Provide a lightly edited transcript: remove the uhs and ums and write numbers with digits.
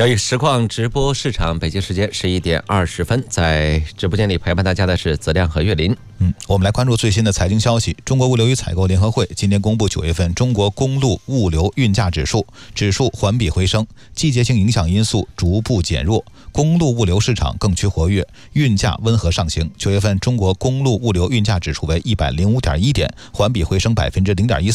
交易实况直播市场，北京时间11点20分，在直播间里陪伴大家的是子亮和岳林。 我们来关注最新的财经消息。中国物流与采购联合会今天公布9月份中国公路物流运价指数环比回升，季节性影响因素逐步减弱，公路物流市场更趋活跃，运价温和上行。9月份中国公路物流运价指数为105.1点，环比回升0.14%。